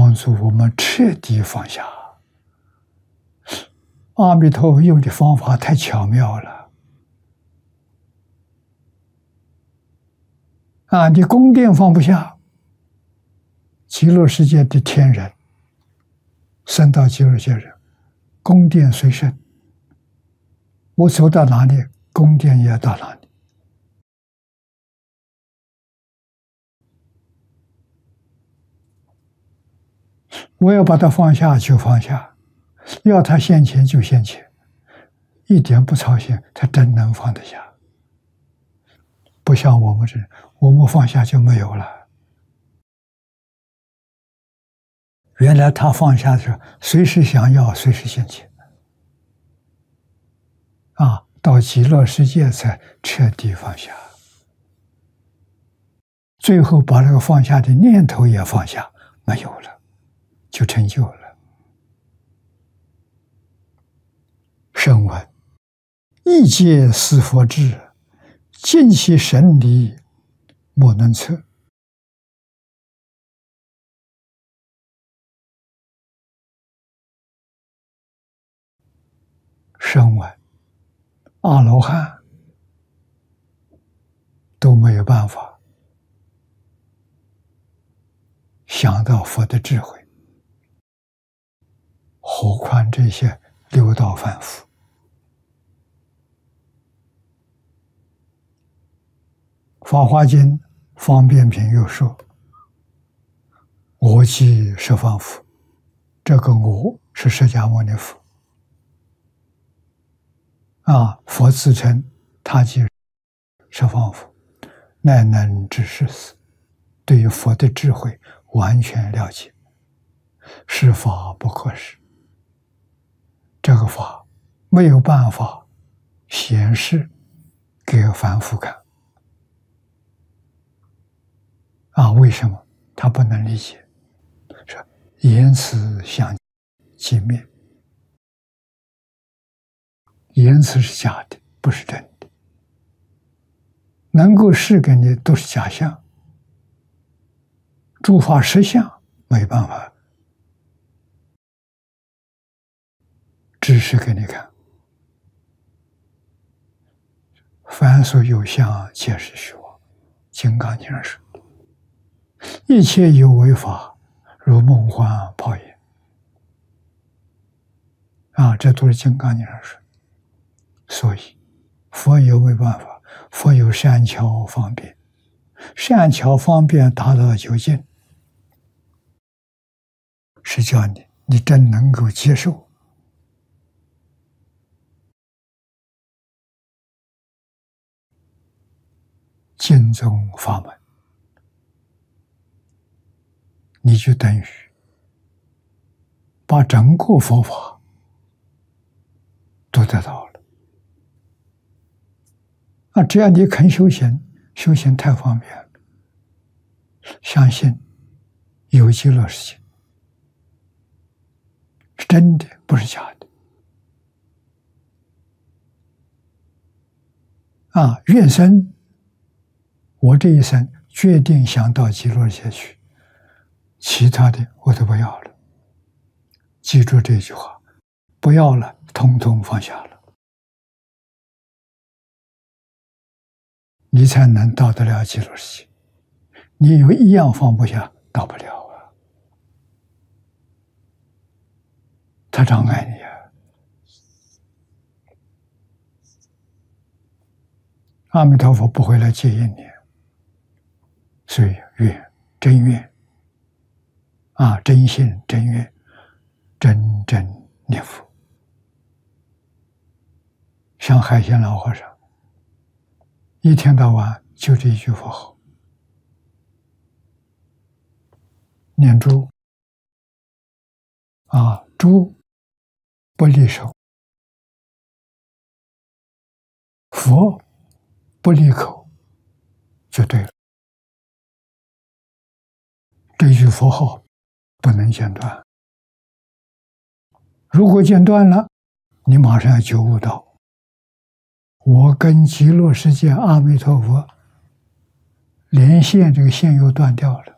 帮助我们彻底放下。阿弥陀佛用的方法太巧妙了。你宫殿放不下，极乐世界的天人升到极乐世界人，宫殿随身，我走到哪里，宫殿也到哪里。我要把它放下就放下，要它现前就现前，一点不操心，它真能放得下。不像我们这，我们放下就没有了。原来他放下的时候，随时想要，随时现前。到极乐世界才彻底放下，最后把这个放下的念头也放下，没有了，就成就了。声闻一切是佛智，尽其神力，莫能测。声闻阿罗汉都没有办法想到佛的智慧，何况这些六道凡夫。法华经方便品又说，我即十方佛，这个我是释迦牟尼佛。佛自称他即十方佛，乃能知是事，对于佛的智慧完全了解，是法不可施。这个法没有办法显示给凡夫看。为什么他不能理解？说言辞相镜面，言辞是假的，不是真的，能够示给你都是假象，诸法实相没办法指示给你看。凡所有相，皆是虚妄。金刚经上说，一切有为法，如梦幻泡影。这都是金刚经上说。所以佛有没有办法？佛有善巧方便，善巧方便达到究竟，是叫你真能够接受。净宗法门，你就等于把整个佛法都得到了。只要你肯修行，修行太方便了。相信有极乐世界，是真的，不是假的。愿生，我这一生决定想到极乐世界去，其他的我都不要了。记住这句话，不要了，统统放下了，你才能到得了极乐世界。你有一样放不下，到不了啊，他障碍你啊。阿弥陀佛不会来接引你，所以真愿真心真愿，真正念佛。像海鲜老和尚，一天到晚就这一句佛号，念珠珠不离手，佛不离口，就对了。这句佛号不能间断，如果间断了，你马上要觉悟到，我跟极乐世界阿弥陀佛连线，这个线又断掉了。